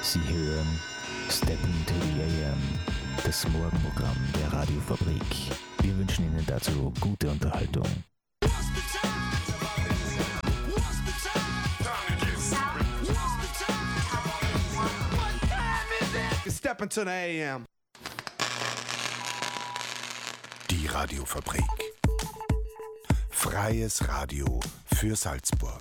Sie hören Step into the AM, das Morgenprogramm der Radiofabrik. Wir wünschen Ihnen dazu gute Unterhaltung. Step into the AM. Die Radiofabrik. Freies Radio für Salzburg.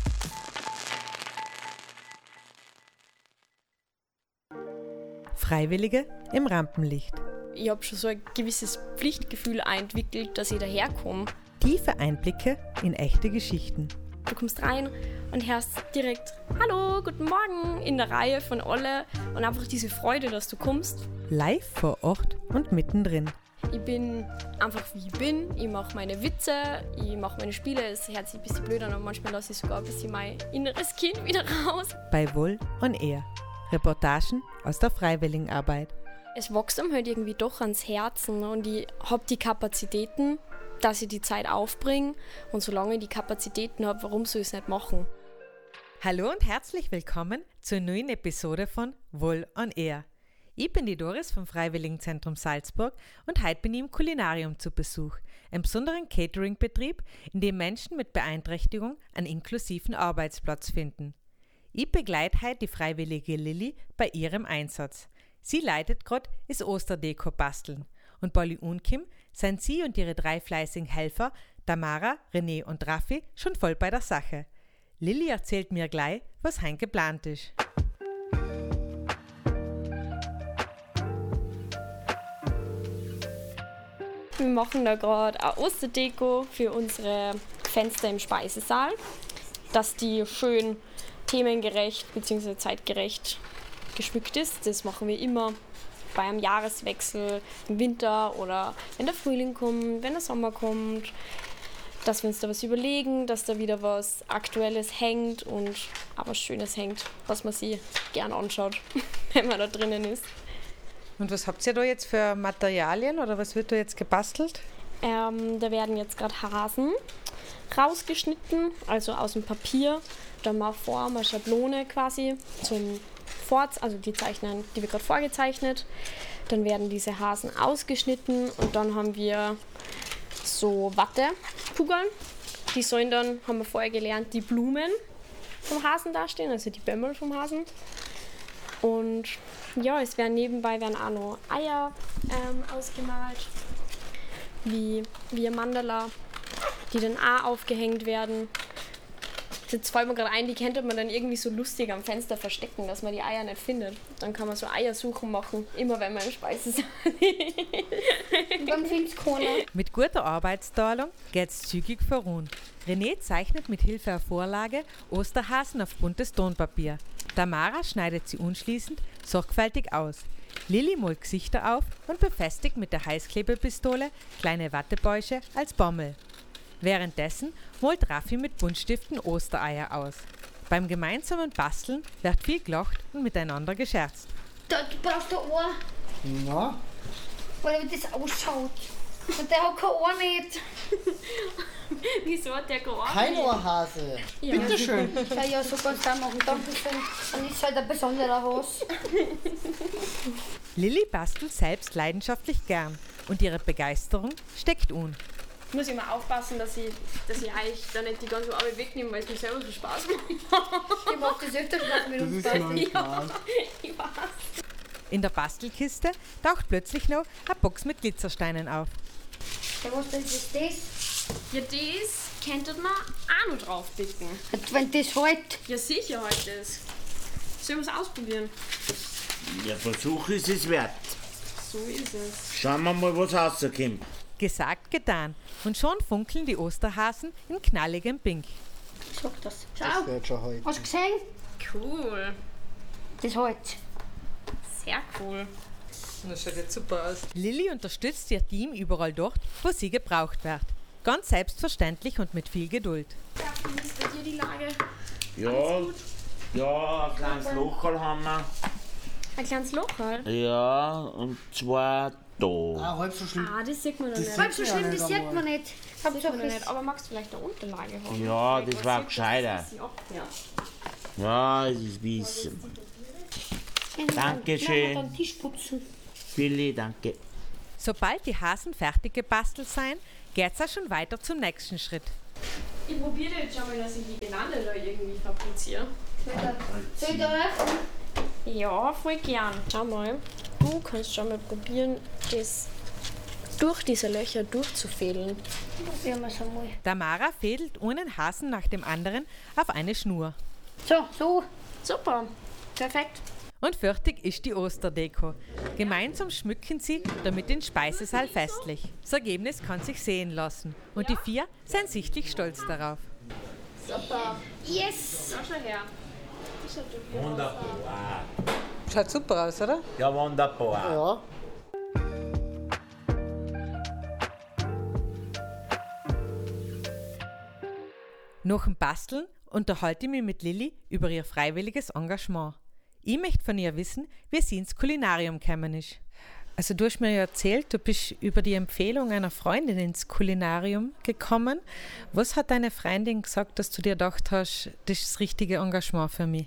Freiwillige im Rampenlicht. Ich habe schon so ein gewisses Pflichtgefühl entwickelt, dass ich daherkomme. Tiefe Einblicke in echte Geschichten. Du kommst rein und hörst direkt Hallo, guten Morgen in der Reihe von alle und einfach diese Freude, dass du kommst. Live vor Ort und mittendrin. Ich bin einfach wie ich bin, ich mache meine Witze, ich mache meine Spiele, es hört sich ein bisschen blöd an und manchmal lasse ich sogar ein bisschen mein inneres Kind wieder raus. Bei Wohl on Air. Reportagen aus der Freiwilligenarbeit. Es wächst einem halt irgendwie doch ans Herzen und ich habe die Kapazitäten, dass ich die Zeit aufbringe und solange ich die Kapazitäten habe, warum soll ich es nicht machen? Hallo und herzlich willkommen zur neuen Episode von Wohl on Air. Ich bin die Doris vom Freiwilligenzentrum Salzburg und heute bin ich im Kulinarium zu Besuch, einem besonderen Catering-Betrieb, in dem Menschen mit Beeinträchtigung einen inklusiven Arbeitsplatz finden. Ich begleite heute die freiwillige Lilly bei ihrem Einsatz. Sie leitet gerade das Osterdeko basteln und bei Unkim sind sie und ihre 3 fleißigen Helfer, Tamara, René und Raffi, schon voll bei der Sache. Lilly erzählt mir gleich, was heute geplant ist. Wir machen da gerade eine Osterdeko für unsere Fenster im Speisesaal, dass die schön themengerecht bzw. zeitgerecht geschmückt ist. Das machen wir immer bei einem Jahreswechsel im Winter oder wenn der Frühling kommt, wenn der Sommer kommt, dass wir uns da was überlegen, dass da wieder was Aktuelles hängt und auch was Schönes hängt, was man sich gern anschaut, wenn man da drinnen ist. Und was habt ihr da jetzt für Materialien oder was wird da jetzt gebastelt? Da werden jetzt gerade Hasen rausgeschnitten, also aus dem Papier. Da haben wir eine Form, eine Schablone quasi zum also die wir gerade vorgezeichnet. Dann werden diese Hasen ausgeschnitten und dann haben wir so Wattekugeln. Die sollen dann, haben wir vorher gelernt, die Blumen vom Hasen dastehen, also die Bämmel vom Hasen. Und ja, es werden nebenbei auch noch Eier ausgemalt, wie ein Mandala, die dann auch aufgehängt werden. Jetzt fällt mir gerade ein, die könnte man dann irgendwie so lustig am Fenster verstecken, dass man die Eier nicht findet. Dann kann man so Eiersuchen machen, immer wenn man im Speisesaal ist. Dann find's keiner. Mit guter Arbeitsteilung geht's zügig voran. René zeichnet mit Hilfe einer Vorlage Osterhasen auf buntes Tonpapier. Tamara schneidet sie anschließend sorgfältig aus. Lilly malt Gesichter auf und befestigt mit der Heißklebepistole kleine Wattebäusche als Bommel. Währenddessen malt Raffi mit Buntstiften Ostereier aus. Beim gemeinsamen Basteln wird viel gelacht und miteinander gescherzt. Du brauchst da Ohr. Ja, Oder wie das ausschaut. Und der hat kein Ohr nicht. Wieso hat der gearbeitet? kein Ohrhase. Ja. Bitteschön. Ja, so kannst du auch machen. Dankeschön. Dann ist halt ein besonderer was. Lilly bastelt selbst leidenschaftlich gern und ihre Begeisterung steckt an. Ich muss immer aufpassen, dass ich eigentlich da nicht die ganze Arbeit wegnehme, weil es mir selber so Spaß macht. Ich mag das öfter Spaß mit uns Das ist beiden. ja klar. Ich weiß. In der Bastelkiste taucht plötzlich noch eine Box mit Glitzersteinen auf. Ja, was ist das? Ja, das könnte man auch noch draufpicken. Wenn das halt. Ja, sicher halt das. Sollen wir es ausprobieren? Der Versuch ist es wert. So ist es. Schauen wir mal, was rauskommt. Gesagt, getan. Und schon funkeln die Osterhasen in knalligem Pink. Sag das. Das Schau. wird schon heute. Hast du gesehen? Cool. Das halt. Sehr cool. Das schaut jetzt super aus. Lilly unterstützt ihr Team überall dort, wo sie gebraucht wird. Ganz selbstverständlich und mit viel Geduld. Wie ist bei dir die Lage? Ja, ein kleines Lochal haben wir. Ein kleines Loch halt. Ja, und zwar da. Ah, halb so schlimm. Ah, das sieht man noch Das nicht. Halb so Ja, schlimm, nicht das sieht einmal. man nicht. Das sieht man noch Hauptsache nicht. Aber magst du vielleicht eine Unterlage haben? Ja, das Vielleicht war was gescheiter. sieht, dass sie abklärt. Ja, es ist ein bisschen. Dankeschön. Dann Tisch putzen. Billy, danke. Sobald die Hasen fertig gebastelt sind, geht's auch schon weiter zum nächsten Schritt. Ich probiere jetzt schon mal, dass ich die Gelande da irgendwie fabriziere. Soll ich da öffnen? Ja, voll gern. Schau mal, du kannst schon mal probieren, das durch diese Löcher durchzufädeln. Probieren wir es einmal. Tamara fädelt einen Hasen nach dem anderen auf eine Schnur. So. Super, perfekt. Und fertig ist die Osterdeko. Gemeinsam schmücken sie damit den Speisesaal festlich. Das Ergebnis kann sich sehen lassen. Und die 4 sind sichtlich stolz darauf. Super. Yes! Schau schon her. Wunderbar. Schaut super aus, oder? Ja, wunderbar. Ja. Nach dem Basteln unterhalte ich mich mit Lilly über ihr freiwilliges Engagement. Ich möchte von ihr wissen, wie sie ins Kulinarium gekommen ist. Also du hast mir ja erzählt, du bist über die Empfehlung einer Freundin ins Kulinarium gekommen. Was hat deine Freundin gesagt, dass du dir gedacht hast, das ist das richtige Engagement für mich?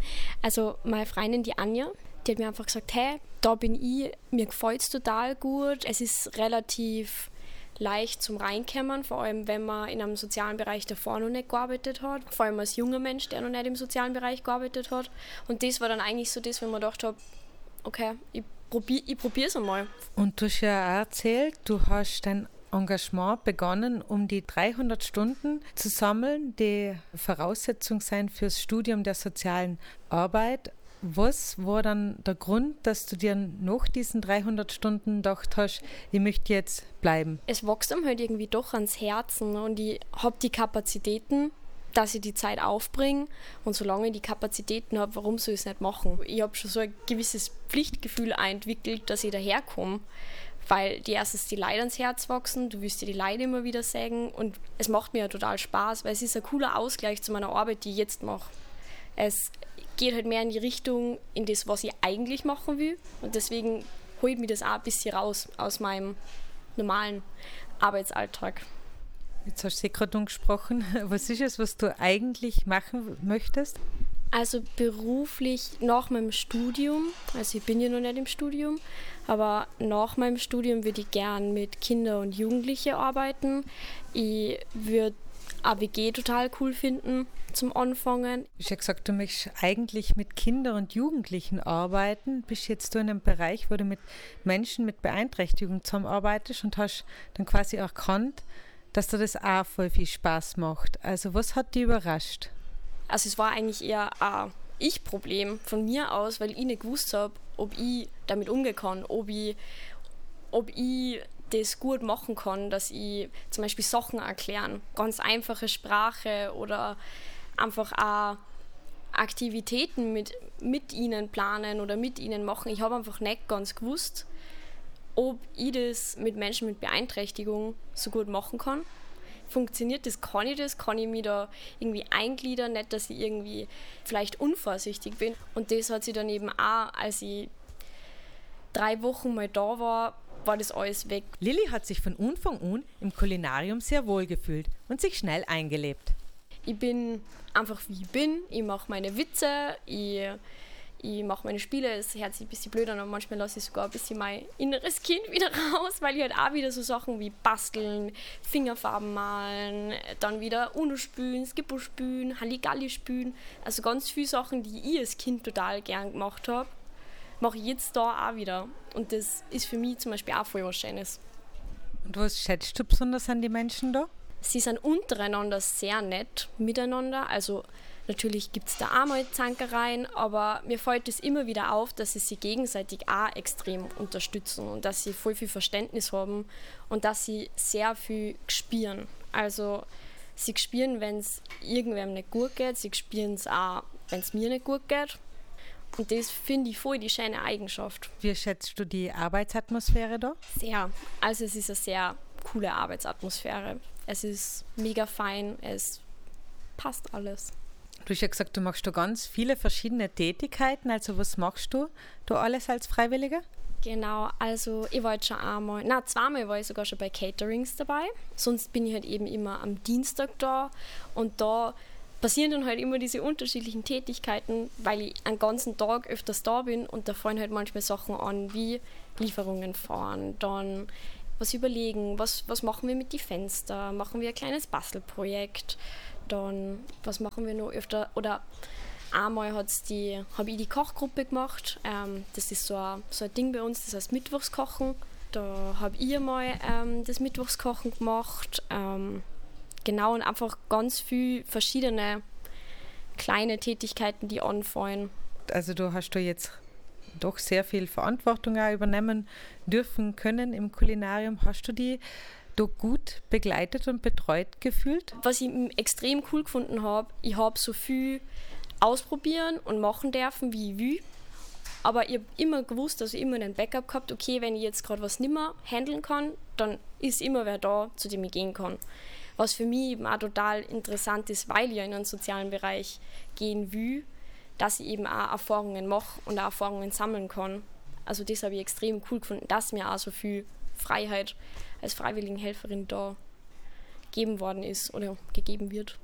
Also meine Freundin, die Anja, die hat mir einfach gesagt, hey, da bin ich, mir gefällt es total gut. Es ist relativ leicht zum Reinkommen, vor allem wenn man in einem sozialen Bereich davor noch nicht gearbeitet hat. Vor allem als junger Mensch, der noch nicht im sozialen Bereich gearbeitet hat. Und das war dann eigentlich so das, wenn man gedacht hat, okay, ich probiere es einmal. Und du hast ja auch erzählt, du hast dein Engagement begonnen, um die 300 Stunden zu sammeln, die Voraussetzung sein fürs Studium der sozialen Arbeit. Was war dann der Grund, dass du dir nach diesen 300 Stunden gedacht hast, ich möchte jetzt bleiben? Es wächst einem halt irgendwie doch ans Herzen und ich habe die Kapazitäten, dass ich die Zeit aufbringe und solange ich die Kapazitäten habe, warum soll ich es nicht machen? Ich habe schon so ein gewisses Pflichtgefühl entwickelt, dass ich daherkomme, weil die erstens die Leute ans Herz wachsen, du willst dir die Leute immer wieder sagen und es macht mir ja total Spaß, weil es ist ein cooler Ausgleich zu meiner Arbeit, die ich jetzt mache. Es geht halt mehr in die Richtung, in das, was ich eigentlich machen will und deswegen holt mich das auch ein bisschen raus aus meinem normalen Arbeitsalltag. Jetzt hast du gerade angesprochen. Was ist es, was du eigentlich machen möchtest? Also beruflich nach meinem Studium, also ich bin ja noch nicht im Studium, aber nach meinem Studium würde ich gern mit Kindern und Jugendlichen arbeiten. Ich würde AWG total cool finden zum Anfangen. Du hast ja gesagt, du möchtest eigentlich mit Kindern und Jugendlichen arbeiten. Bist jetzt du in einem Bereich, wo du mit Menschen mit Beeinträchtigung zusammenarbeitest und hast dann quasi erkannt, dass dir das auch voll viel Spaß macht. Also was hat dich überrascht? Also es war eigentlich eher ein Ich-Problem von mir aus, weil ich nicht gewusst habe, ob ich damit umgehen kann, ob ich das gut machen kann, dass ich zum Beispiel Sachen erklären, ganz einfache Sprache oder einfach auch Aktivitäten mit ihnen planen oder mit ihnen machen. Ich habe einfach nicht ganz gewusst, ob ich das mit Menschen mit Beeinträchtigung so gut machen kann. Funktioniert das? Kann ich mich da irgendwie eingliedern? Nicht, dass ich irgendwie vielleicht unvorsichtig bin. Und das hat sich dann eben auch, als ich 3 Wochen mal da war das alles weg. Lilly hat sich von Anfang an im Kulinarium sehr wohl gefühlt und sich schnell eingelebt. Ich bin einfach wie ich bin. Ich mache meine Witze, ich mache meine Spiele. Es hört sich ein bisschen blöd an, aber manchmal lasse ich sogar ein bisschen mein inneres Kind wieder raus, weil ich halt auch wieder so Sachen wie basteln, Fingerfarben malen, dann wieder Uno spielen, Skippo spielen, Halligalli spielen. Also ganz viele Sachen, die ich als Kind total gern gemacht habe, mache ich jetzt da auch wieder. Und das ist für mich zum Beispiel auch voll was Schönes. Und was schätzt du besonders an die Menschen da? Sie sind untereinander sehr nett miteinander. Also natürlich gibt es da auch mal Zankereien, aber mir fällt es immer wieder auf, dass sie sich gegenseitig auch extrem unterstützen und dass sie voll viel Verständnis haben und dass sie sehr viel spüren. Also sie spüren, wenn es irgendwem nicht gut geht, sie spüren es auch, wenn es mir nicht gut geht. Und das finde ich voll die schöne Eigenschaft. Wie schätzt du die Arbeitsatmosphäre da? Sehr. Also es ist eine sehr coole Arbeitsatmosphäre. Es ist mega fein, es passt alles. Du hast ja gesagt, du machst da ganz viele verschiedene Tätigkeiten. Also was machst du da alles als Freiwillige? Genau, also ich war jetzt schon zweimal war ich sogar schon bei Caterings dabei. Sonst bin ich halt eben immer am Dienstag da und da passieren dann halt immer diese unterschiedlichen Tätigkeiten, weil ich einen ganzen Tag öfters da bin und da fallen halt manchmal Sachen an, wie Lieferungen fahren, dann was überlegen, was machen wir mit den Fenstern, machen wir ein kleines Bastelprojekt, dann was machen wir noch öfter, oder einmal habe ich die Kochgruppe gemacht, das ist so ein Ding bei uns, das heißt Mittwochskochen, da habe ich mal das Mittwochskochen gemacht, genau, und einfach ganz viele verschiedene kleine Tätigkeiten, die anfallen. Also du hast da jetzt doch sehr viel Verantwortung auch übernehmen dürfen können im Kulinarium. Hast du die da gut begleitet und betreut gefühlt? Was ich extrem cool gefunden habe, ich habe so viel ausprobieren und machen dürfen, wie ich will. Aber ich habe immer gewusst, also immer einen Backup gehabt, okay, wenn ich jetzt gerade was nicht mehr handeln kann, dann ist immer wer da, zu dem ich gehen kann. Was für mich eben auch total interessant ist, weil ich ja in einen sozialen Bereich gehen will, dass ich eben auch Erfahrungen mache und auch Erfahrungen sammeln kann. Also das habe ich extrem cool gefunden, dass mir auch so viel Freiheit als Freiwilligenhelferin da gegeben worden ist oder gegeben wird.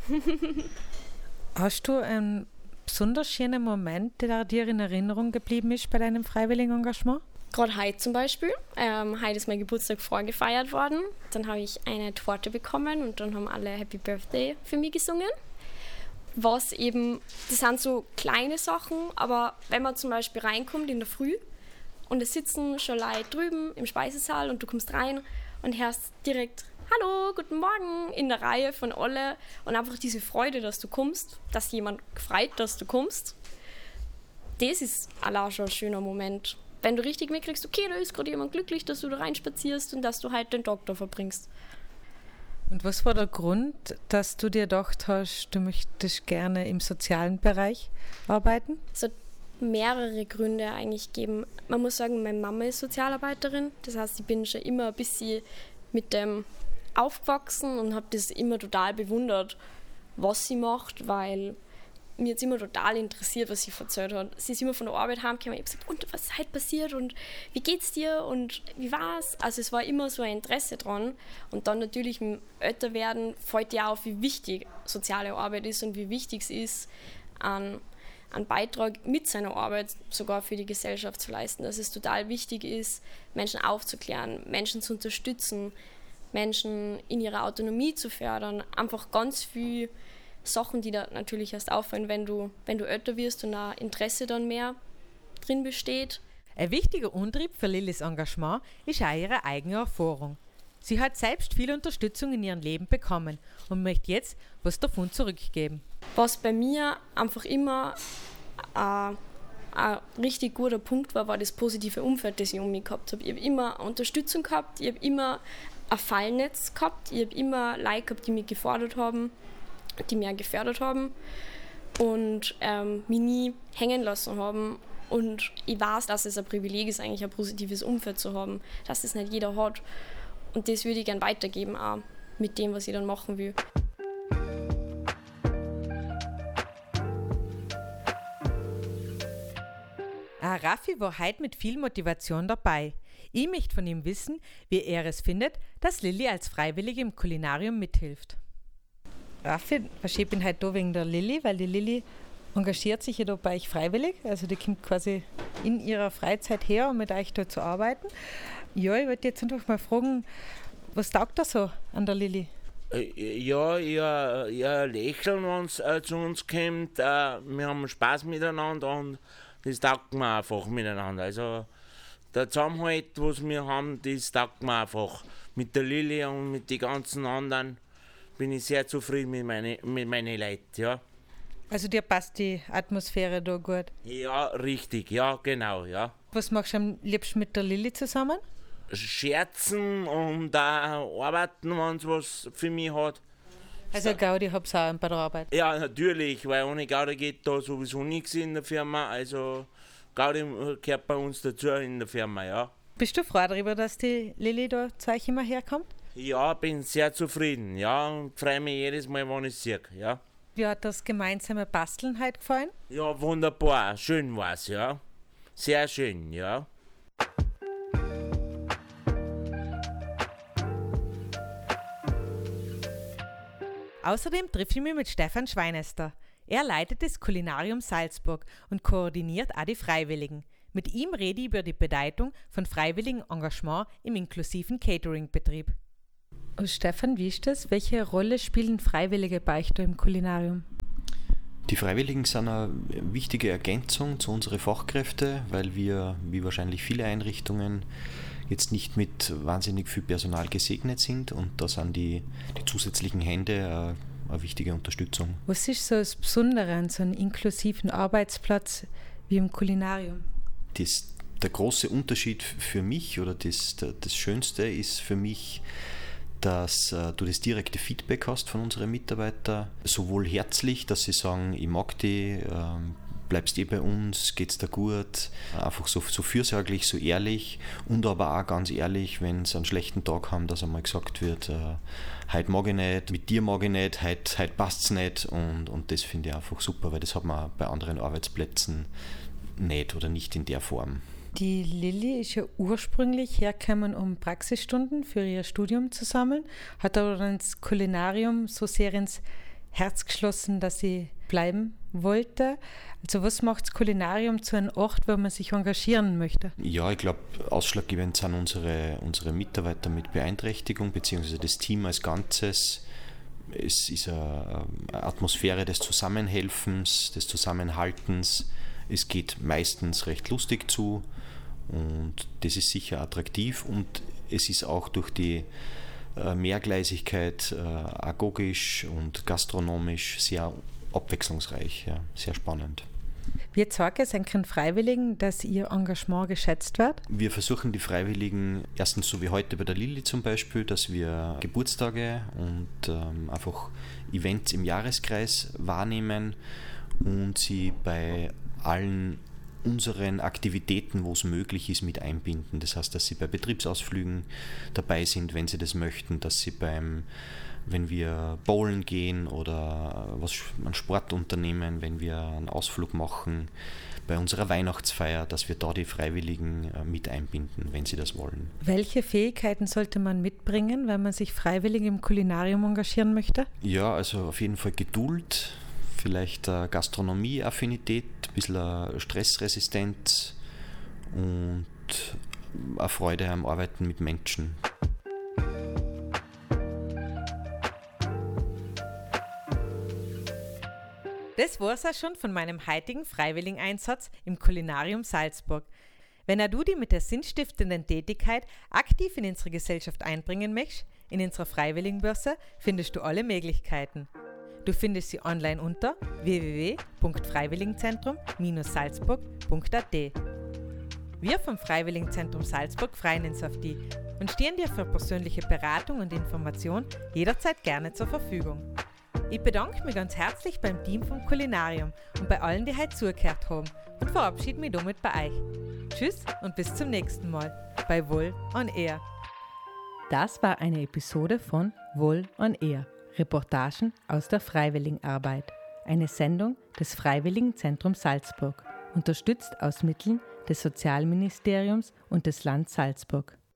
Hast du einen besonders schönen Moment, der dir in Erinnerung geblieben ist bei deinem Freiwilligenengagement? Gerade heute zum Beispiel. Heute ist mein Geburtstag vorgefeiert worden. Dann habe ich eine Torte bekommen und dann haben alle Happy Birthday für mich gesungen. Das sind so kleine Sachen, aber wenn man zum Beispiel reinkommt in der Früh und es sitzen schon Leute drüben im Speisesaal und du kommst rein und hörst direkt Hallo, guten Morgen in der Reihe von alle und einfach diese Freude, dass du kommst, dass jemand freut, dass du kommst, das ist allein schon ein schöner Moment. Wenn du richtig mitkriegst, okay, da ist gerade jemand glücklich, dass du da reinspazierst und dass du halt den Tag da verbringst. Und was war der Grund, dass du dir gedacht hast, du möchtest gerne im sozialen Bereich arbeiten? Es hat mehrere Gründe eigentlich gegeben. Man muss sagen, meine Mama ist Sozialarbeiterin. Das heißt, ich bin schon immer ein bisschen mit dem aufgewachsen und habe das immer total bewundert, was sie macht, weil mir jetzt immer total interessiert, was sie erzählt hat. Sie ist immer von der Arbeit heimgekommen und ich habe gesagt, und was ist heute passiert und wie geht's dir und wie war's? Also es war immer so ein Interesse dran und dann natürlich im Älterwerden fällt ja auf, wie wichtig soziale Arbeit ist und wie wichtig es ist, einen Beitrag mit seiner Arbeit sogar für die Gesellschaft zu leisten, dass es total wichtig ist, Menschen aufzuklären, Menschen zu unterstützen, Menschen in ihrer Autonomie zu fördern, einfach ganz viel Sachen, die da natürlich erst auffallen, wenn du älter wirst und da Interesse dann mehr drin besteht. Ein wichtiger Antrieb für Lillys Engagement ist auch ihre eigene Erfahrung. Sie hat selbst viel Unterstützung in ihrem Leben bekommen und möchte jetzt was davon zurückgeben. Was bei mir einfach immer ein richtig guter Punkt war das positive Umfeld, das ich um mich gehabt habe. Ich habe immer Unterstützung gehabt, ich habe immer ein Fallnetz gehabt, ich habe immer Leute gehabt, die mich gefordert haben, die mich auch gefördert haben und mich nie hängen lassen haben. Und ich weiß, dass es ein Privileg ist, eigentlich ein positives Umfeld zu haben, dass das nicht jeder hat. Und das würde ich gerne weitergeben, auch mit dem, was ich dann machen will. Raffi war heute mit viel Motivation dabei. Ich möchte von ihm wissen, wie er es findet, dass Lilly als Freiwillige im Kulinarium mithilft. Raffi, ich bin heute da wegen der Lilly, weil die Lilly engagiert sich ja da bei euch freiwillig. Also die kommt quasi in ihrer Freizeit her, um mit euch da zu arbeiten. Ja, ich wollte jetzt einfach mal fragen, was taugt da so an der Lilly? Ja, ihr Lächeln, wenn es zu uns kommt. Wir haben Spaß miteinander und das taugt mir einfach miteinander. Also der Zusammenhalt, was wir haben, das taugt mir einfach. Mit der Lilly und mit den ganzen anderen bin ich sehr zufrieden mit meinen Leuten, ja. Also dir passt die Atmosphäre da gut? Ja, richtig, ja, genau, ja. Was machst du am liebsten mit der Lilly zusammen? Scherzen und auch arbeiten, wenn es was für mich hat. Also Gaudi hab's auch bei der Arbeit? Ja, natürlich, weil ohne Gaudi geht da sowieso nichts in der Firma. Also Gaudi gehört bei uns dazu in der Firma, ja. Bist du froh darüber, dass die Lilly da zu euch immer herkommt? Ja, bin sehr zufrieden, ja, und freue mich jedes Mal, wenn ich sie sehe, ja. Wie hat das gemeinsame Basteln heute gefallen? Ja, wunderbar, schön war's, ja. Sehr schön, ja. Außerdem treffe ich mich mit Stefan Schweinester. Er leitet das Kulinarium Salzburg und koordiniert auch die Freiwilligen. Mit ihm rede ich über die Bedeutung von freiwilligem Engagement im inklusiven Catering-Betrieb. Stefan, wie ist das? Welche Rolle spielen Freiwillige bei euch da im Kulinarium? Die Freiwilligen sind eine wichtige Ergänzung zu unseren Fachkräften, weil wir, wie wahrscheinlich viele Einrichtungen, jetzt nicht mit wahnsinnig viel Personal gesegnet sind, und da sind die zusätzlichen Hände eine wichtige Unterstützung. Was ist so das Besondere an so einem inklusiven Arbeitsplatz wie im Kulinarium? Der große Unterschied für mich oder das Schönste ist für mich, dass du das direkte Feedback hast von unseren Mitarbeitern, sowohl herzlich, dass sie sagen, ich mag dich, bleibst bei uns, geht's dir gut, einfach so fürsorglich, so ehrlich, und aber auch ganz ehrlich, wenn sie einen schlechten Tag haben, dass einmal gesagt wird, heute mag ich nicht, mit dir mag ich nicht, heute passt's nicht, und das finde ich einfach super, weil das hat man bei anderen Arbeitsplätzen nicht oder nicht in der Form. Die Lilly ist ja ursprünglich hergekommen, um Praxisstunden für ihr Studium zu sammeln, hat aber dann das Kulinarium so sehr ins Herz geschlossen, dass sie bleiben wollte. Also was macht das Kulinarium zu einem Ort, wo man sich engagieren möchte? Ja, ich glaube, ausschlaggebend sind unsere Mitarbeiter mit Beeinträchtigung, beziehungsweise das Team als Ganzes. Es ist eine Atmosphäre des Zusammenhelfens, des Zusammenhaltens. Es geht meistens recht lustig zu, und das ist sicher attraktiv, und es ist auch durch die Mehrgleisigkeit agogisch und gastronomisch sehr abwechslungsreich, ja, sehr spannend. Wie zeigt es den Freiwilligen, dass ihr Engagement geschätzt wird? Wir versuchen die Freiwilligen erstens, so wie heute bei der Lilly zum Beispiel, dass wir Geburtstage und einfach Events im Jahreskreis wahrnehmen und sie bei allen unseren Aktivitäten, wo es möglich ist, mit einbinden. Das heißt, dass sie bei Betriebsausflügen dabei sind, wenn sie das möchten, dass sie wenn wir bowlen gehen oder einen Sport unternehmen, wenn wir einen Ausflug machen, bei unserer Weihnachtsfeier, dass wir da die Freiwilligen mit einbinden, wenn sie das wollen. Welche Fähigkeiten sollte man mitbringen, wenn man sich freiwillig im Kulinarium engagieren möchte? Ja, also auf jeden Fall Geduld, vielleicht Gastronomie-Affinität, ein bisschen Stressresistenz und eine Freude am Arbeiten mit Menschen. Das war's auch schon von meinem heutigen Freiwilligeneinsatz im Kulinarium Salzburg. Wenn auch du dich mit der sinnstiftenden Tätigkeit aktiv in unsere Gesellschaft einbringen möchtest, in unserer Freiwilligenbörse findest du alle Möglichkeiten. Du findest sie online unter www.freiwilligenzentrum-salzburg.at. Wir vom Freiwilligenzentrum Salzburg freuen uns auf dich und stehen dir für persönliche Beratung und Information jederzeit gerne zur Verfügung. Ich bedanke mich ganz herzlich beim Team vom Kulinarium und bei allen, die heute zugehört haben, und verabschiede mich damit bei euch. Tschüss und bis zum nächsten Mal bei Wohl on Air. Das war eine Episode von Wohl on Air. Reportagen aus der Freiwilligenarbeit. Eine Sendung des Freiwilligenzentrums Salzburg, unterstützt aus Mitteln des Sozialministeriums und des Landes Salzburg.